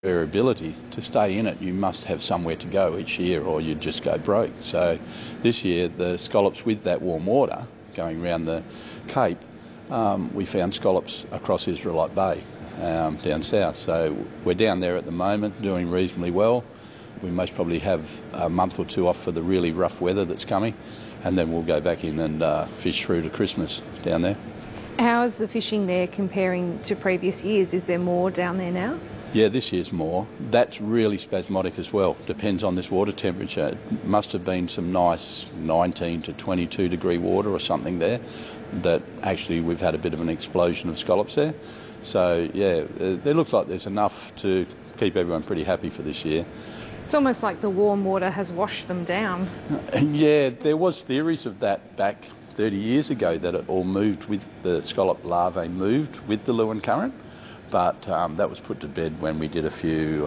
Variability. To stay in it, you must have somewhere to go each year or you'd just go broke. So this year, the scallops with that warm water going around the Cape, we found scallops across Israelite Bay down south. So we're down there at the moment doing reasonably well. We most probably have a month or two off for the really rough weather that's coming, and then we'll go back in and fish through to Christmas down there. How is the fishing there comparing to previous years? Is there more down there now? Yeah, this year's more. That's really spasmodic as well. Depends on this water temperature. It must have been some nice 19 to 22 degree water or something there that actually we've had a bit of an explosion of scallops there. So, yeah, it looks like there's enough to keep everyone pretty happy for this year. It's almost like the warm water has washed them down. Yeah, there was theories of that back 30 years ago that it all moved with the scallop larvae moved with the Lewin Current. But that was put to bed when we did a few,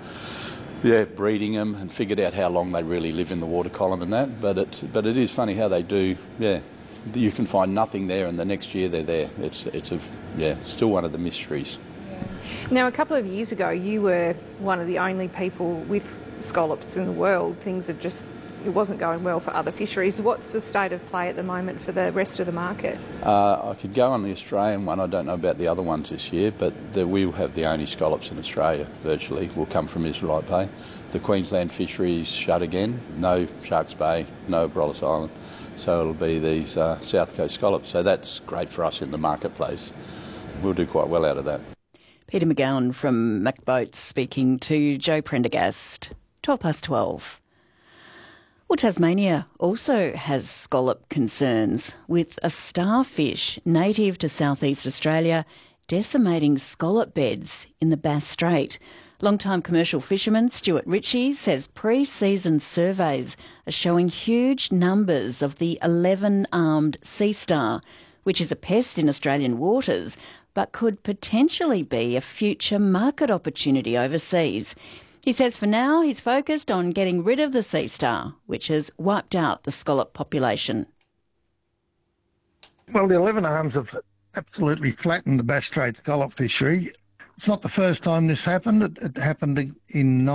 breeding them and figured out how long they really live in the water column and that. But it is funny how they do. Yeah, you can find nothing there, and the next year they're there. It's still one of the mysteries. Now, a couple of years ago, you were one of the only people with scallops in the world. It wasn't going well for other fisheries. What's the state of play at the moment for the rest of the market? I could go on the Australian one. I don't know about the other ones this year, but we'll have the only scallops in Australia, virtually, will come from Israelite Bay. The Queensland fisheries shut again. No Sharks Bay, no Abrolhos Island. So it'll be these South Coast scallops. So that's great for us in the marketplace. We'll do quite well out of that. Peter McGowan from McBoats speaking to Joe Prendergast. 12:12. Well, Tasmania also has scallop concerns, with a starfish native to southeast Australia decimating scallop beds in the Bass Strait. Long-time commercial fisherman Stuart Ritchie says pre-season surveys are showing huge numbers of the 11-armed sea star, which is a pest in Australian waters, but could potentially be a future market opportunity overseas. He says for now he's focused on getting rid of the sea star, which has wiped out the scallop population. Well, the 11 arms have absolutely flattened the Bass Strait scallop fishery. It's not the first time this happened. It happened in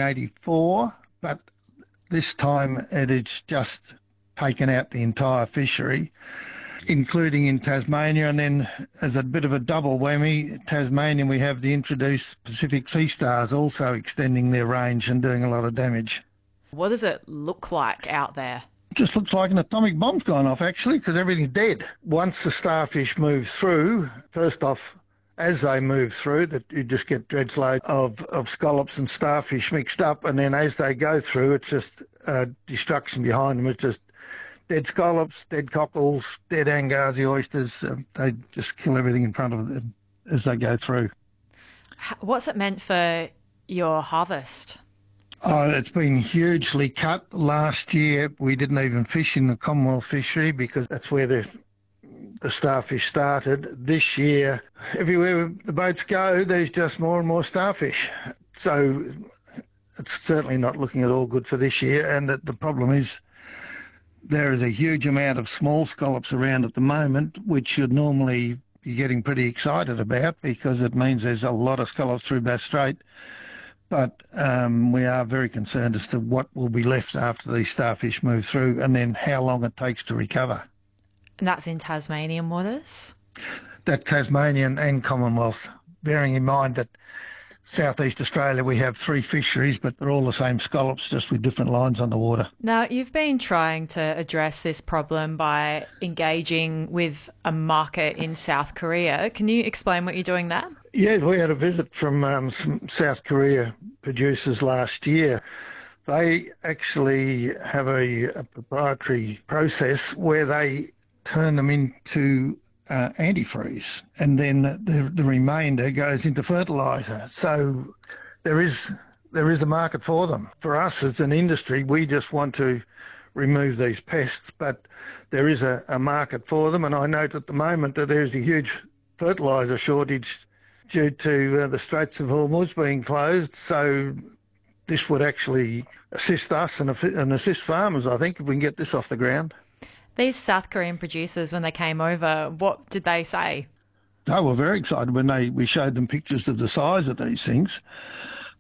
1984, but this time it has just taken out the entire fishery, including in Tasmania, and then as a bit of a double whammy, Tasmania, we have the introduced Pacific sea stars also extending their range and doing a lot of damage. What does it look like out there? It just looks like an atomic bomb's gone off, actually, because everything's dead. Once the starfish move through, first off, as they move through, that you just get dreadloads of scallops and starfish mixed up, and then as they go through, it's just destruction behind them. It's just dead scallops, dead cockles, dead Angazi oysters. They just kill everything in front of them as they go through. What's it meant for your harvest? Oh, it's been hugely cut. Last year, we didn't even fish in the Commonwealth fishery because that's where the starfish started. This year, everywhere the boats go, there's just more and more starfish. So it's certainly not looking at all good for this year. And the problem is there is a huge amount of small scallops around at the moment, which you'd normally be getting pretty excited about because it means there's a lot of scallops through Bass Strait. But we are very concerned as to what will be left after these starfish move through and then how long it takes to recover. And that's in Tasmanian waters? That Tasmanian and Commonwealth, bearing in mind that Southeast Australia, we have 3 fisheries, but they're all the same scallops, just with different lines on the water. Now, you've been trying to address this problem by engaging with a market in South Korea. Can you explain what you're doing there? Yeah, we had a visit from some South Korea producers last year. They actually have a proprietary process where they turn them into antifreeze, and then the remainder goes into fertiliser. So there is a market for them. For us as an industry, we just want to remove these pests, but there is a market for them. And I note at the moment that there's a huge fertiliser shortage due to the Straits of Hormuz being closed. So this would actually assist us and assist farmers, I think, if we can get this off the ground. These South Korean producers, when they came over, what did they say? They were very excited when we showed them pictures of the size of these things.